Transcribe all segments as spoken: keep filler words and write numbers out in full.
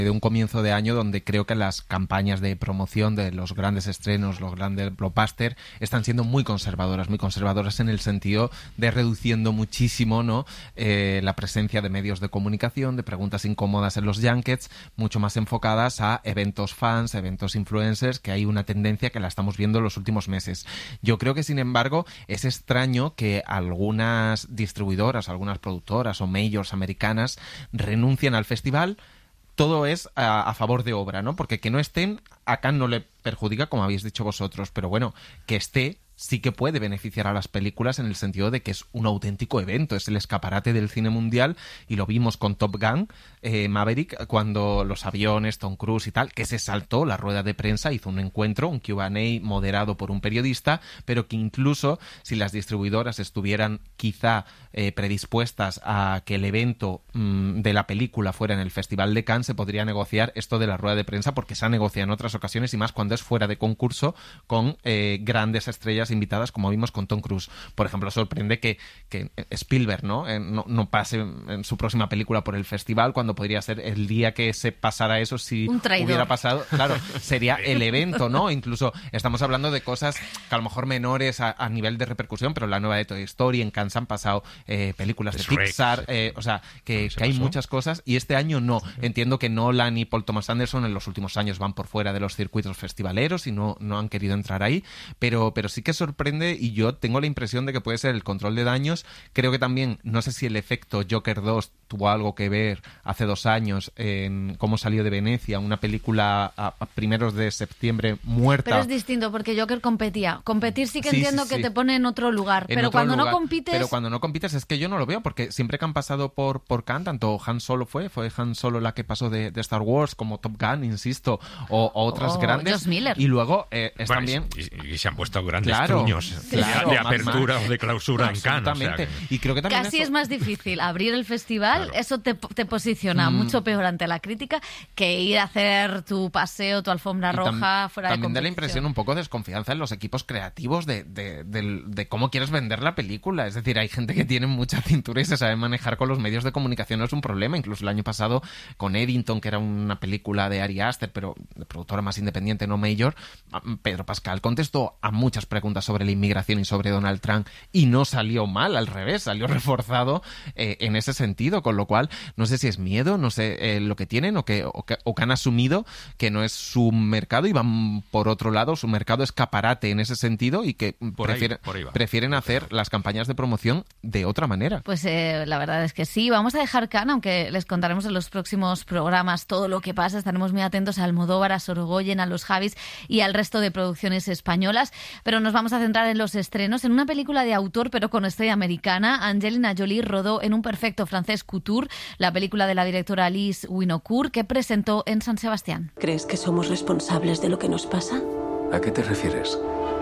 de un comienzo de año donde creo que las campañas de promoción de los grandes estrenos, los grandes blockbusters, están siendo muy conservadoras, muy conservadoras en el sentido de reduciendo muchísimo, ¿no?, eh, la presencia de medios de comunicación, de preguntas incómodas en los junkets, mucho más enfocadas a eventos fans, eventos influencers, que hay una tendencia que la estamos viendo en los últimos meses. Yo creo que, sin embargo, es extraño que algunas distribuidoras, algunas productoras o majors americanas renuncien al festival. Todo es a, a favor de obra, ¿no? Porque que no estén, acá no le perjudica, como habéis dicho vosotros, pero bueno, que esté sí que puede beneficiar a las películas en el sentido de que es un auténtico evento, es el escaparate del cine mundial, y lo vimos con Top Gun, eh, Maverick, cuando los aviones, Tom Cruise y tal, que se saltó la rueda de prensa, hizo un encuentro, un Q and A moderado por un periodista, pero que incluso si las distribuidoras estuvieran quizá eh, predispuestas a que el evento mmm, de la película fuera en el Festival de Cannes, se podría negociar esto de la rueda de prensa, porque se ha negociado en otras ocasiones, y más cuando es fuera de concurso, con eh, grandes estrellas invitadas, como vimos con Tom Cruise. Por ejemplo, sorprende que, que Spielberg ¿no? Eh, no, no pase en su próxima película por el festival, cuando podría ser el día que se pasara eso, si hubiera pasado, claro, sería el evento, ¿no? Incluso estamos hablando de cosas que a lo mejor menores a, a nivel de repercusión, pero la nueva de Toy Story, en Cannes han pasado eh, películas de Pixar, eh, o sea, que, que hay muchas cosas, y este año no. Entiendo que Nolan y Paul Thomas Anderson en los últimos años van por fuera de los circuitos festivaleros y no, no han querido entrar ahí, pero, pero sí que sorprende, y yo tengo la impresión de que puede ser el control de daños. Creo que también, no sé si el efecto Joker dos tuvo algo que ver hace dos años en cómo salió de Venecia, una película a, a primeros de septiembre muerta. Pero es distinto, porque Joker competía. Competir sí que sí, entiendo sí, que sí. te pone en otro lugar, en pero otro cuando lugar. no compites... Pero cuando no compites es que yo no lo veo, porque siempre que han pasado por, por Cannes, tanto Han Solo fue, fue Han Solo la que pasó de, de Star Wars, como Top Gun, insisto, o, o otras oh, grandes. Josh Miller. Y luego eh, es bueno, también... Y, y se han puesto grandes claro, truños claro, de, de más, apertura más. o de clausura en Cannes. O sea, que... Y creo que también Casi eso... es más difícil abrir el festival, claro. Eso te, te posiciona mm. mucho peor ante la crítica que ir a hacer tu paseo, tu alfombra roja tam- fuera de También da la competición. impresión un poco de desconfianza en los equipos creativos de, de, de, de cómo quieres vender la película. Es decir, hay gente que tiene mucha cintura y se sabe manejar con los medios de comunicación, no es un problema. Incluso el año pasado con Eddington, que era una película de Ari Aster, pero de productora más independiente, no major, Pedro Pascal contestó a muchas preguntas sobre la inmigración y sobre Donald Trump, y no salió mal, al revés, salió reforzado eh, en ese sentido, con lo cual no sé si es miedo, no sé eh, lo que tienen o que, o que o que han asumido que no es su mercado y van por otro lado, su mercado escaparate en ese sentido, y que por prefieren, ahí, por ahí va. prefieren hacer las campañas de promoción de otra manera. Pues eh, la verdad es que sí. Vamos a dejar Cannes, aunque les contaremos en los próximos programas todo lo que pasa. Estaremos muy atentos a Almodóvar, a Sorogoyen, a los Javis y al resto de producciones españolas, pero nos vamos a centrar en los estrenos. En una película de autor pero con estrella americana, Angelina Jolie rodó en un perfecto francés Couture, la película de la directora Alice Winocourt, que presentó en San Sebastián. ¿Crees que somos responsables de lo que nos pasa? ¿A qué te refieres?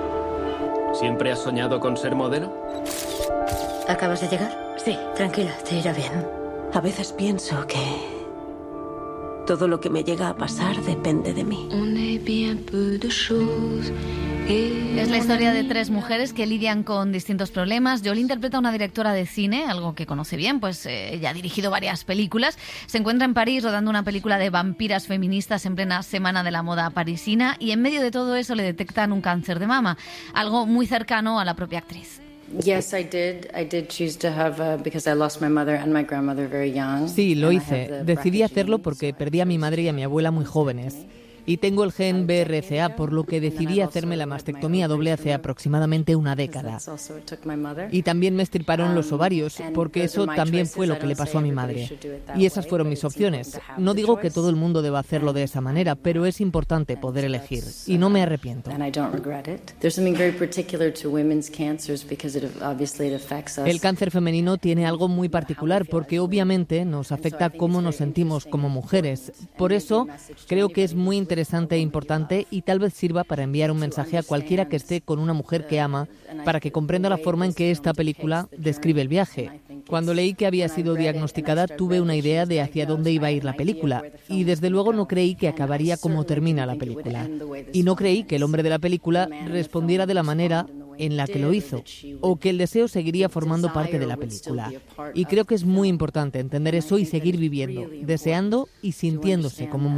¿Siempre has soñado con ser modelo? ¿Acabas de llegar? Sí, tranquila, te irá bien. A veces pienso que todo lo que me llega a pasar depende de mí. Es la historia de tres mujeres que lidian con distintos problemas. Jolie interpreta a una directora de cine, algo que conoce bien, pues eh, ella ha dirigido varias películas. Se encuentra en París rodando una película de vampiras feministas en plena semana de la moda parisina, y en medio de todo eso le detectan un cáncer de mama, algo muy cercano a la propia actriz. Sí, lo hice. Decidí hacerlo porque perdí a mi madre y a mi abuela muy jóvenes. Y tengo el gen B R C A, por lo que decidí hacerme la mastectomía doble hace aproximadamente una década. Y también me extirparon los ovarios, porque eso también fue lo que le pasó a mi madre. Y esas fueron mis opciones. No digo que todo el mundo deba hacerlo de esa manera, pero es importante poder elegir. Y no me arrepiento. El cáncer femenino tiene algo muy particular, porque obviamente nos afecta cómo nos sentimos como mujeres. Por eso creo que es muy interesante interesante e importante, y tal vez sirva para enviar un mensaje a cualquiera que esté con una mujer que ama, para que comprenda la forma en que esta película describe el viaje. Cuando leí que había sido diagnosticada, tuve una idea de hacia dónde iba a ir la película, y desde luego no creí que acabaría como termina la película. Y no creí que el hombre de la película respondiera de la manera en la que lo hizo, o que el deseo seguiría formando parte de la película. Y creo que es muy importante entender eso y seguir viviendo, deseando y sintiéndose como mujer.